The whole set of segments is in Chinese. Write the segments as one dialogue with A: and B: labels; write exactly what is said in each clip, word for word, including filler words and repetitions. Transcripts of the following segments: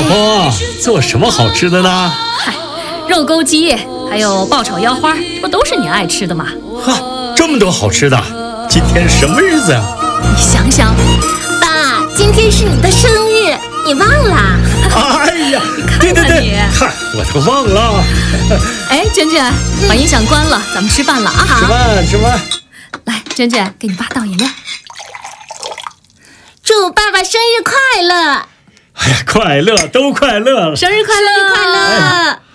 A: 婆，做什么好吃的呢？
B: 嗨，肉勾鸡，还有爆炒腰花，这不都是你爱吃的吗？
A: 哈，这么多好吃的，今天什么日子啊？
B: 你想想，
C: 爸，今天是你的生日，你忘了？
A: 哎呀，
B: 对对对，
A: 嗨，我都忘了。
B: 哎，娟娟，把音响关了，咱们吃饭了啊！
A: 吃饭吃饭。
B: 来，娟娟，给你爸倒饮料。
C: 祝爸爸生日快乐！
A: 哎呀，快乐，都快乐了！
B: 生日快乐，
C: 生日快乐！
A: 哎、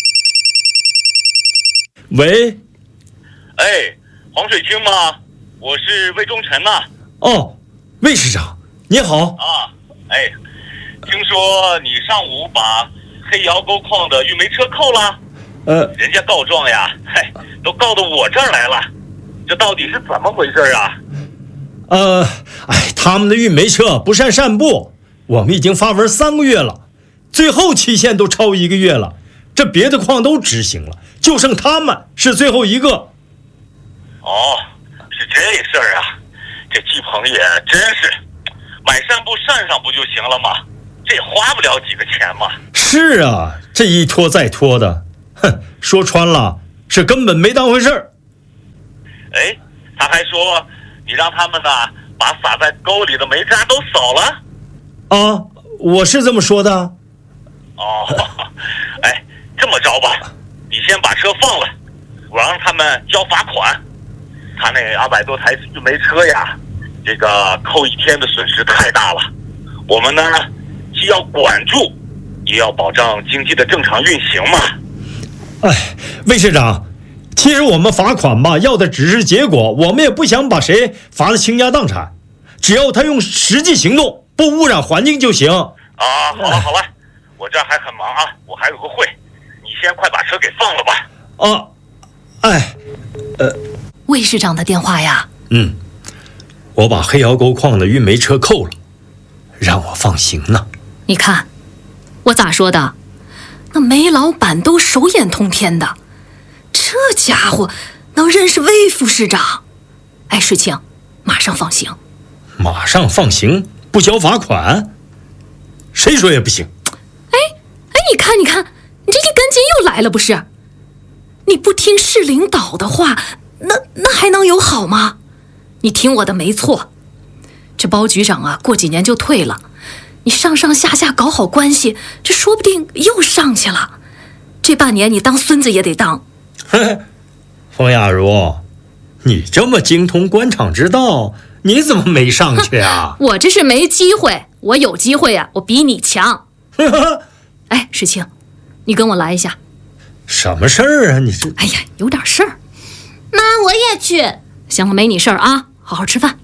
A: 喂，
D: 哎，黄水清吗？我是魏忠臣呐。
A: 哦，魏市长，你好。
D: 啊，哎，听说你上午把黑窑沟矿的运煤车扣了？
A: 呃，
D: 人家告状呀，嗨，都告到我这儿来了，这到底是怎么回事啊？
A: 呃，哎，他们的运煤车不善散布，我们已经发文三个月了，最后期限都超一个月了，这别的矿都执行了，就剩他们是最后一个。
D: 哦，是这事儿啊，这季鹏也真是，买散布扇上不就行了吗？这也花不了几个钱嘛。
A: 是啊，这一拖再拖的，哼，说穿了是根本没当回事儿。
D: 哎，他还说你让他们呢把撒在沟里的煤渣都扫了。
A: 啊，我是这么说的。
D: 哦，哎，这么着吧，你先把车放了，我让他们交罚款。他那二百多台运煤车呀，这个扣一天的损失太大了。我们呢，既要管住，也要保障经济的正常运行嘛。
A: 哎，魏市长，其实我们罚款吧，要的只是结果，我们也不想把谁罚得倾家荡产，只要他用实际行动，不污染环境就行。
D: 啊，好了好了，我这儿还很忙啊，我还有个会，你先快把车给放了吧。
A: 啊，哎，呃，
B: 魏市长的电话呀。
A: 嗯，我把黑窑沟矿的运煤车扣了，让我放行呢。
B: 你看，我咋说的？那煤老板都手眼通天的，这家伙能认识魏副市长。哎，水清，马上放行。
A: 马上放行，不交罚款，谁说也不行。
B: 哎哎，你看你看，你这一根筋又来了不是？你不听市领导的话，那那还能有好吗？你听我的没错，这包局长啊，过几年就退了，你上上下下搞好关系，这说不定又上去了。这半年你当孙子也得当。
A: 冯雅茹，你这么精通官场之道，你怎么没上去啊？
B: 我这是没机会，我有机会啊，我比你强。哎，世清，你跟我来一下。
A: 什么事儿啊？你这……
B: 哎呀，有点事儿。
C: 妈，我也去。
B: 行了，没你事儿啊，好好吃饭。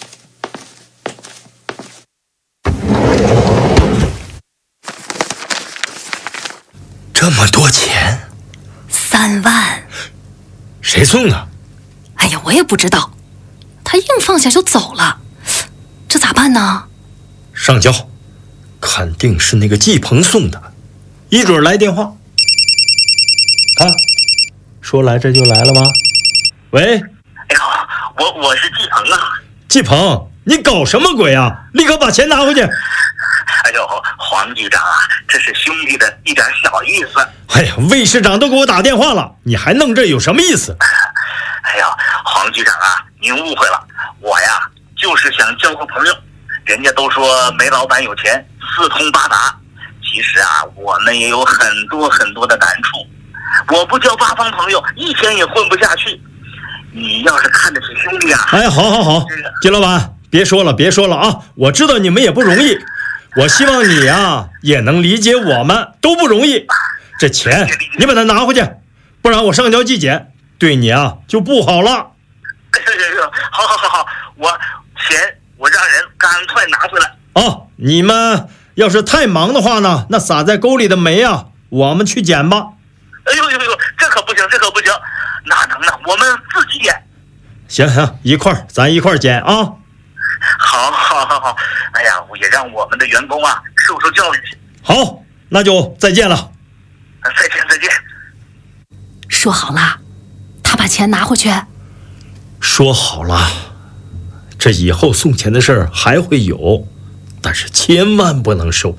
A: 这么多钱？
B: 三万。
A: 谁送的？
B: 哎呀，我也不知道，他硬放下就走了，这咋办呢？
A: 上交，肯定是那个季鹏送的，一准来电话。看，说来这就来了吗？喂，
D: 哎呦，我我是季鹏啊。
A: 季鹏，你搞什么鬼啊？立刻把钱拿回去。
D: 哎呦，黄局长啊，这是兄弟的一点小意思。
A: 哎呀，魏市长都给我打电话了，你还弄这有什么意思？
D: 哎呀，黄局长啊，您误会了，我呀就是想交个朋友。人家都说煤老板有钱，四通八达，其实啊，我们也有很多很多的难处。我不交八方朋友，一天也混不下去。你要是看得起兄弟啊……
A: 哎，好好好，金老板，别说了，别说了啊！我知道你们也不容易，我希望你啊也能理解我们都不容易。这钱你把它拿回去，不然我上交纪检，对你啊就不好了。
D: 好好好好，我钱我让人赶快拿回来。
A: 哦，你们要是太忙的话呢，那撒在沟里的煤啊，我们去捡吧。
D: 哎呦呦呦，这可不行，这可不行，哪能呢？我们自己捡。
A: 行行，一块儿，咱一块儿捡啊。
D: 好，好，好，好。哎呀，我也让我们的员工啊受受教育。
A: 好，那就再见了。
D: 再见，再见。
B: 说好了，他把钱拿回去。
A: 说好了，这以后送钱的事儿还会有，但是千万不能收，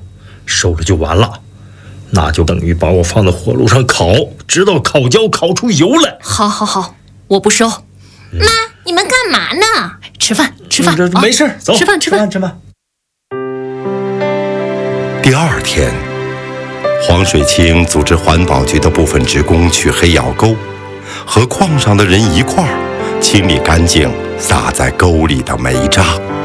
A: 收了就完了，那就等于把我放在火炉上烤，直到烤焦烤出油来。
B: 好，好，好，我不收。
C: 妈，你们干嘛呢？
B: 吃饭，吃饭，
A: 这没事，走，
B: 吃饭，吃饭，
A: 吃饭。
E: 第二天，黄水清组织环保局的部分职工去黑窑沟，和矿上的人一块儿清理干净撒在沟里的煤渣。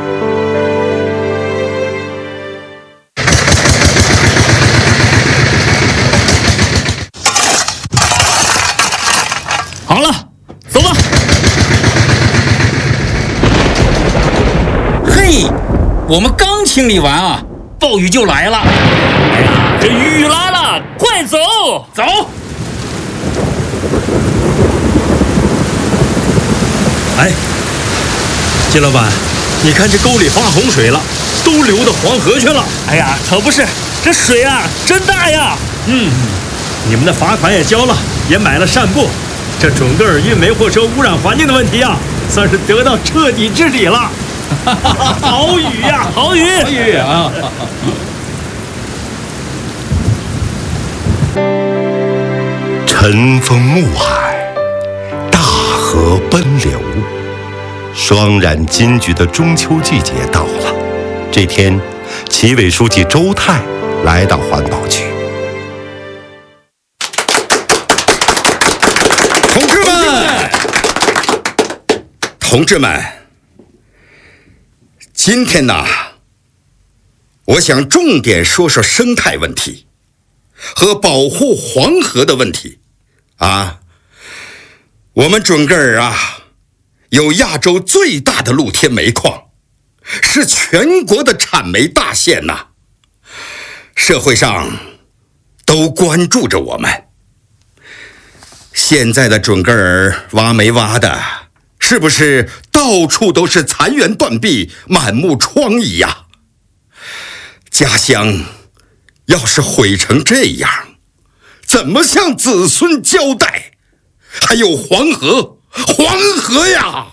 F: 好了，走吧。嘿，我们刚清理完啊，暴雨就来了。哎呀，这雨来了，快走走。
A: 哎，金老板，你看这沟里发洪水了，都流到黄河去了。
F: 哎呀，可不是，这水啊真大呀。
A: 嗯，你们的罚款也交了，也买了扇布，这准噶尔运煤货车污染环境的问题啊，算是得到彻底治理了。好雨呀，
F: 好雨，好雨啊！
E: 晨风暮海，大河奔流，霜染金菊的中秋季节到了。这天，纪委书记周泰来到环保局。
G: 同志们，同志们，今天呢，我想重点说说生态问题和保护黄河的问题。啊，我们准噶尔啊，有亚洲最大的露天煤矿，是全国的产煤大县呐。社会上都关注着我们。现在的准噶尔挖煤挖的，是不是到处都是残垣断壁、满目疮痍呀？家乡要是毁成这样，怎么向子孙交代？还有黄河，黄河呀！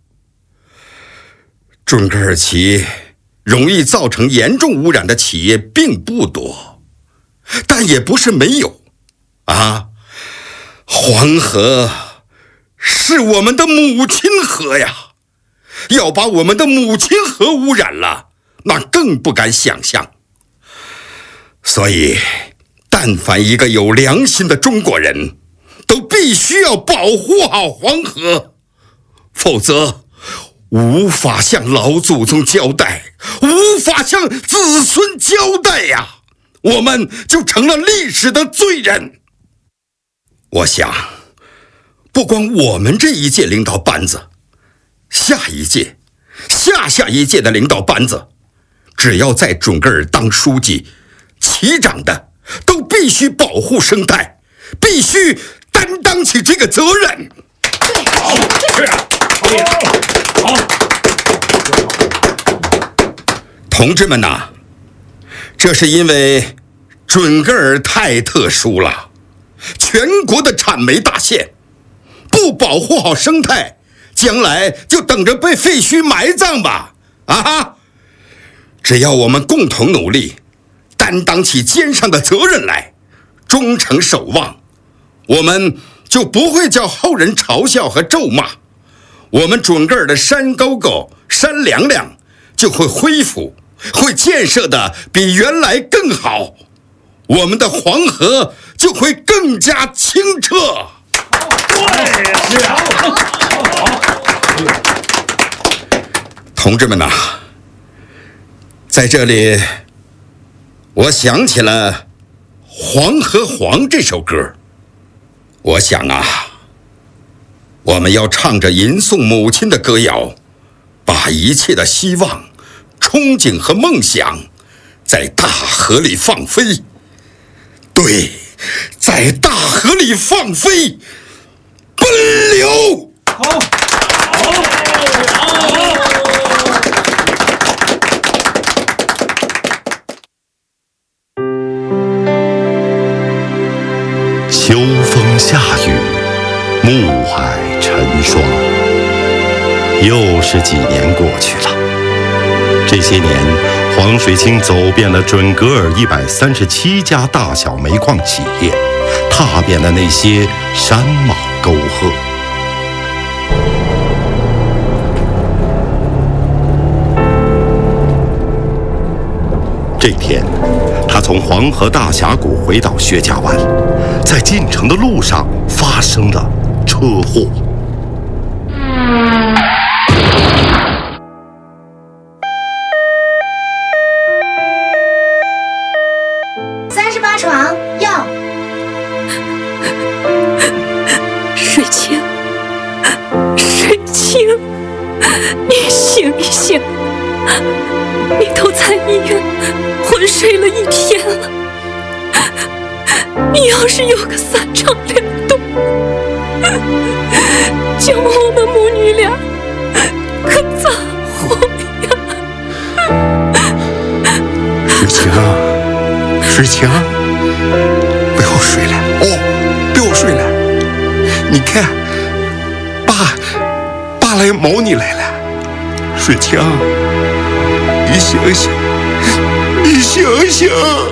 G: 准噶尔旗容易造成严重污染的企业并不多，但也不是没有啊。黄河是我们的母亲河呀，要把我们的母亲河污染了，那更不敢想象。所以但凡一个有良心的中国人，都必须要保护好黄河，否则无法向老祖宗交代，无法向子孙交代呀，我们就成了历史的罪人。我想，不光我们这一届领导班子，下一届、下下一届的领导班子，只要在准噶尔当书记、旗长的，都必须保护生态，必须担当起这个责任。
C: 对，
F: 好，是，好，好。
G: 同志们呐，这是因为准噶尔太特殊了，全国的产煤大县，不保护好生态，将来就等着被废墟埋葬吧！啊哈！只要我们共同努力，担当起肩上的责任来，忠诚守望，我们就不会叫后人嘲笑和咒骂。我们准噶尔的山沟沟、山梁梁就会恢复，会建设的比原来更好，我们的黄河就会更加清澈。
F: 对，是啊，
G: 同志们呐，在这里，我想起了《黄河黄》这首歌。我想啊，我们要唱着吟诵母亲的歌谣，把一切的希望、憧憬和梦想在大河里放飞。对，在大河里放飞，奔流。
F: 好，好，好。
E: 秋风下雨，暮海沉霜，又是几年过去了。这些年， 黄水清走遍了准格尔一百三十七家大小煤矿企业，踏遍了那些山莽沟壑。这天，他从黄河大峡谷回到薛家湾，在进城的路上发生了车祸。
C: 三十八床要。
B: 水清，水清，你醒一醒！你都在医院昏睡了一天了，你要是有个三长两短，叫我们母女俩可咋活呀？
G: 水清，水清，不要睡了哦，不要睡了。你看，爸，爸来毛你来了。水清，你醒醒，你醒醒。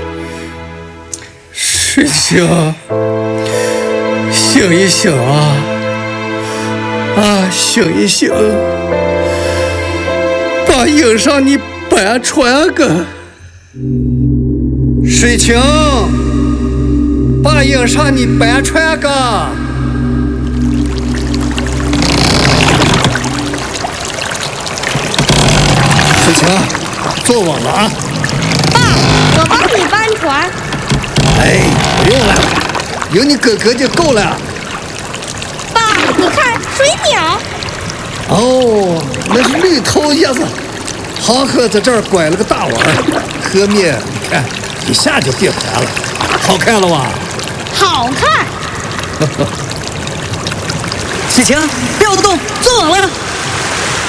H: 水清，醒一醒啊！啊，醒一醒！把营上你搬船个。水清，把营上你搬船个。水清，坐稳了啊！
C: 爸，我帮你搬船。
H: 哎，不用了，有你哥哥就够了。
C: 爸，你看水鸟。
H: 哦，那是绿头叶子。航河在这儿拐了个大弯，河面你看一下就变白了，好看了吧？
C: 好看。
I: 水清，不要动，坐稳了。